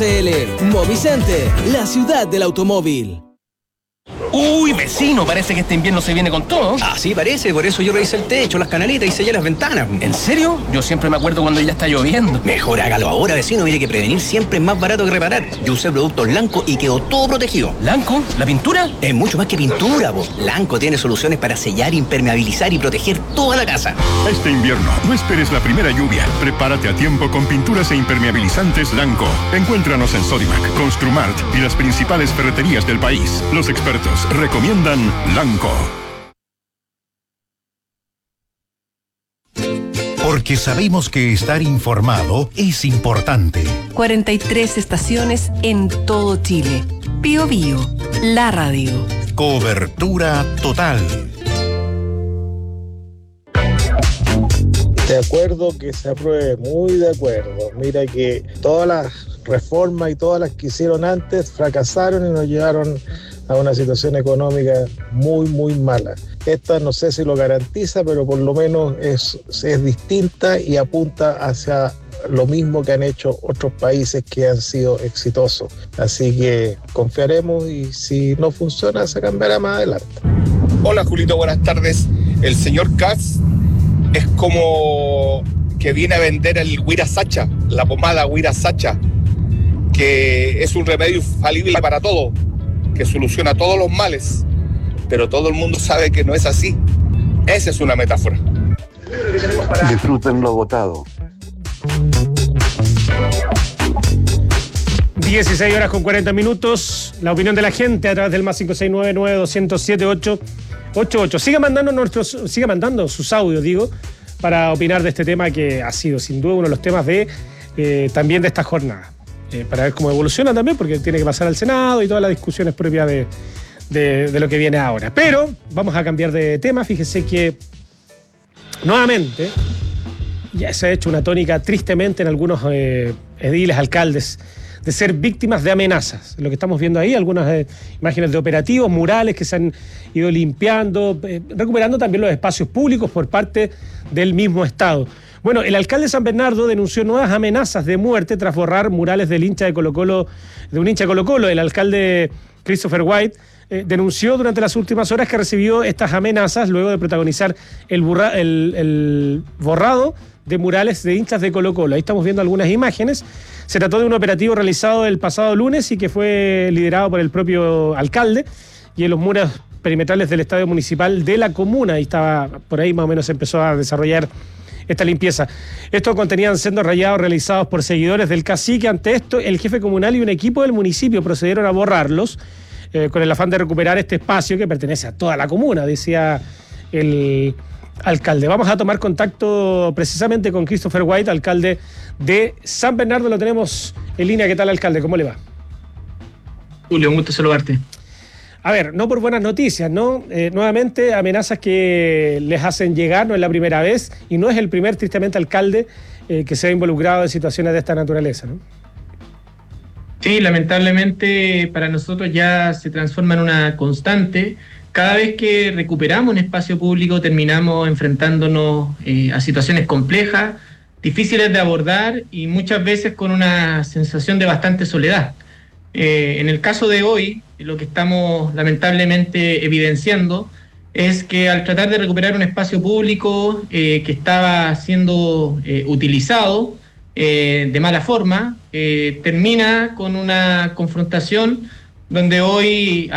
Movicenter, la ciudad del automóvil. Uy, vecino, parece que este invierno se viene con todo. Así parece, por eso yo revisé el techo, las canaletas y sellé las ventanas. ¿En serio? Yo siempre me acuerdo cuando ya está lloviendo. Mejor hágalo ahora, vecino, mire que prevenir siempre es más barato que reparar. Yo usé productos Lanco y quedó todo protegido. ¿Lanco? ¿La pintura? Es mucho más que pintura, vos. Lanco tiene soluciones para sellar, impermeabilizar y proteger toda la casa. Este invierno, no esperes la primera lluvia. Prepárate a tiempo con pinturas e impermeabilizantes Lanco. Encuéntranos en Sodimac, Construmart y las principales ferreterías del país. Los expertos recomiendan Lanco. Porque sabemos que estar informado es importante. 43 estaciones en todo Chile. Bío Bío, la radio. Cobertura total. De acuerdo que se apruebe, muy de acuerdo. Mira que todas las reformas y todas las que hicieron antes fracasaron y nos llevaron a una situación económica muy, muy mala. Esta no sé si lo garantiza, pero por lo menos es distinta y apunta hacia lo mismo que han hecho otros países que han sido exitosos. Así que confiaremos y si no funciona se cambiará más adelante. Hola Julito, buenas tardes. El señor Katz es como que viene a vender el Wirasacha, la pomada Wirasacha, que es un remedio infalible para todo, que soluciona todos los males, pero todo el mundo sabe que no es así. Esa es una metáfora. Disfruten lo votado. 16 horas con 40 minutos. La opinión de la gente a través del más 569-907-888. Siga mandando sus audios, digo, para opinar de este tema que ha sido sin duda uno de los temas también de esta jornada. Para ver cómo evoluciona también, porque tiene que pasar al Senado y todas las discusiones propias de lo que viene ahora. Pero vamos a cambiar de tema. Fíjese que nuevamente ya se ha hecho una tónica tristemente en algunos ediles, alcaldes, de ser víctimas de amenazas. Lo que estamos viendo ahí, algunas imágenes de operativos, murales que se han ido limpiando, recuperando también los espacios públicos por parte del mismo Estado. Bueno, el alcalde de San Bernardo denunció nuevas amenazas de muerte tras borrar murales del hincha de Colo-Colo, de un hincha de Colo-Colo. El alcalde Christopher White denunció durante las últimas horas que recibió estas amenazas luego de protagonizar el borrado de murales de hinchas de Colo-Colo. Ahí estamos viendo algunas imágenes. Se trató de un operativo realizado el pasado lunes y que fue liderado por el propio alcalde y en los muros perimetrales del estadio municipal de la comuna. Ahí estaba, por ahí más o menos se empezó a desarrollar esta limpieza. Estos contenían sendos rayados realizados por seguidores del cacique. Ante esto, el jefe comunal y un equipo del municipio procedieron a borrarlos con el afán de recuperar este espacio que pertenece a toda la comuna, decía el alcalde. Vamos a tomar contacto precisamente con Christopher White, alcalde de San Bernardo. Lo tenemos en línea. ¿Qué tal, alcalde? ¿Cómo le va? Julio, un gusto saludarte. A ver, no por buenas noticias, ¿no? Nuevamente amenazas que les hacen llegar, no es la primera vez y no es el primer, tristemente, alcalde que se ha involucrado en situaciones de esta naturaleza, ¿no? Sí, lamentablemente para nosotros ya se transforma en una constante. Cada vez que recuperamos un espacio público terminamos enfrentándonos a situaciones complejas, difíciles de abordar y muchas veces con una sensación de bastante soledad. En el caso de hoy, lo que estamos lamentablemente evidenciando es que al tratar de recuperar un espacio público que estaba siendo utilizado de mala forma, termina con una confrontación donde hoy